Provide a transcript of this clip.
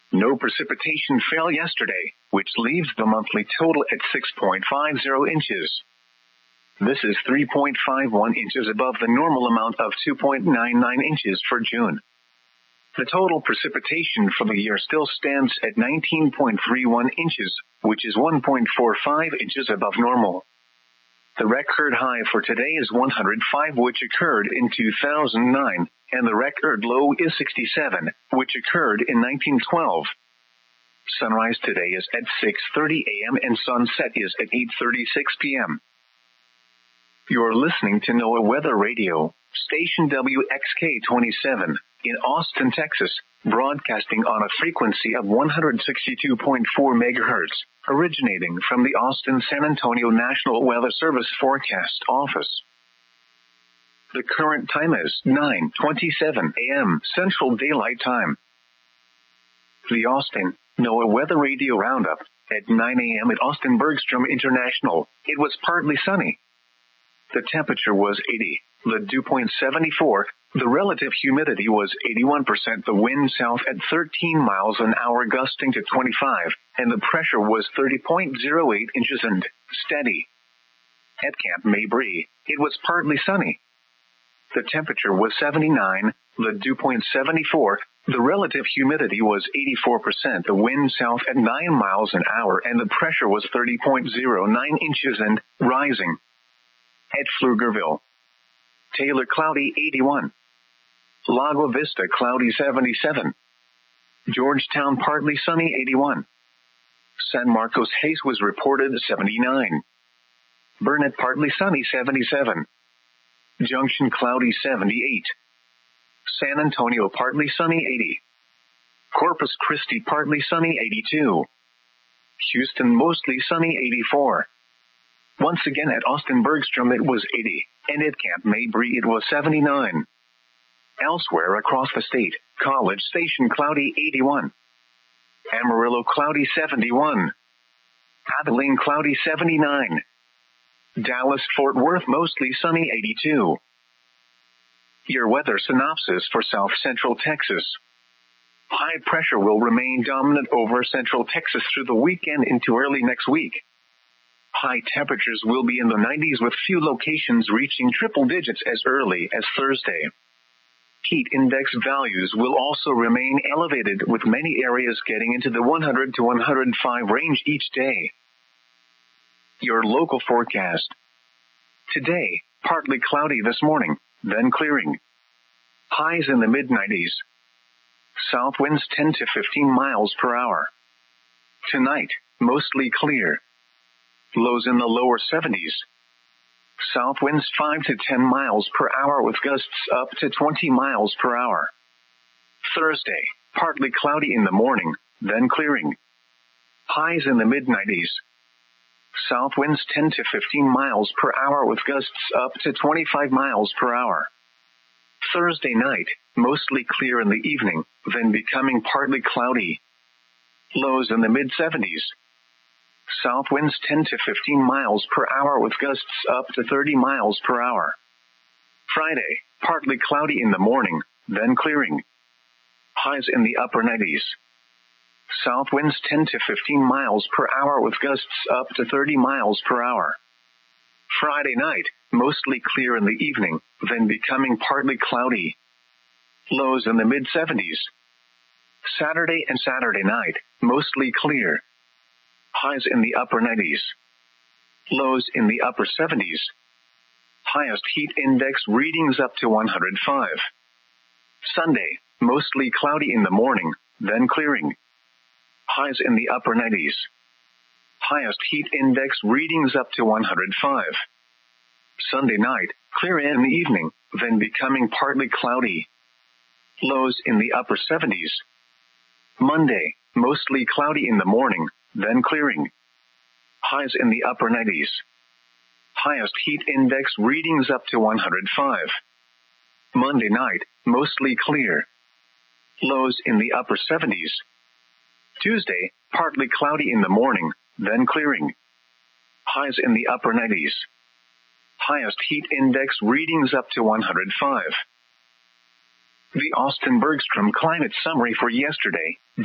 No precipitation fell yesterday, which leaves the monthly total at 6.50 inches. This is 3.51 inches above the normal amount of 2.99 inches for June. The total precipitation for the year still stands at 19.31 inches, which is 1.45 inches above normal. The record high for today is 105, which occurred in 2009, and the record low is 67, which occurred in 1912. Sunrise today is at 6:30 a.m. and sunset is at 8:36 p.m. You're listening to NOAA Weather Radio, station WXK-27, in Austin, Texas, broadcasting on a frequency of 162.4 megahertz, originating from the Austin-San Antonio National Weather Service Forecast Office. The current time is 9:27 a.m. Central Daylight Time. The Austin NOAA Weather Radio Roundup. At 9 a.m. at Austin Bergstrom International, it was partly sunny. The temperature was 80, the dew point 74, the relative humidity was 81%, the wind south at 13 miles an hour gusting to 25, and the pressure was 30.08 inches and steady. At Camp Mabry, it was partly sunny. The temperature was 79, the dew point 74, the relative humidity was 84%, the wind south at 9 miles an hour, and the pressure was 30.09 inches and rising. At Pflugerville, Taylor cloudy 81. Lago Vista cloudy 77. Georgetown partly sunny 81. San Marcos haze was reported 79. Burnett partly sunny 77. Junction cloudy 78. San Antonio partly sunny 80. Corpus Christi partly sunny 82. Houston mostly sunny 84. Once again at Austin Bergstrom it was 80, and at Camp Mabry it was 79. Elsewhere across the state, College Station cloudy 81. Amarillo cloudy 71. Abilene cloudy 79. Dallas-Fort Worth mostly sunny 82. Your weather synopsis for South Central Texas. High pressure will remain dominant over Central Texas through the weekend into early next week. High temperatures will be in the 90s with few locations reaching triple digits as early as Thursday. Heat index values will also remain elevated with many areas getting into the 100 to 105 range each day. Your local forecast. Today, partly cloudy this morning, then clearing. Highs in the mid-90s. South winds 10 to 15 miles per hour. Tonight, mostly clear. Lows in the lower 70s. South winds 5 to 10 miles per hour with gusts up to 20 miles per hour. Thursday, partly cloudy in the morning, then clearing. Highs in the mid-90s. South winds 10 to 15 miles per hour with gusts up to 25 miles per hour. Thursday night, mostly clear in the evening, then becoming partly cloudy. Lows in the mid-70s. South winds 10 to 15 miles per hour with gusts up to 30 miles per hour. Friday, partly cloudy in the morning, then clearing. Highs in the upper 90s. South winds 10 to 15 miles per hour with gusts up to 30 miles per hour. Friday night, mostly clear in the evening, then becoming partly cloudy. Lows in the mid-70s. Saturday and Saturday night, mostly clear. Highs in the upper 90s. Lows in the upper 70s. Highest heat index readings up to 105. Sunday, mostly cloudy in the morning, then clearing. Highs in the upper 90s. Highest heat index readings up to 105. Sunday night, clear in the evening, then becoming partly cloudy. Lows in the upper 70s. Monday, mostly cloudy in the morning, then clearing. Highs in the upper 90s. Highest heat index readings up to 105. Monday night, mostly clear. Lows in the upper 70s. Tuesday, partly cloudy in the morning, then clearing. Highs in the upper 90s. Highest heat index readings up to 105. The Austin Bergstrom climate summary for yesterday,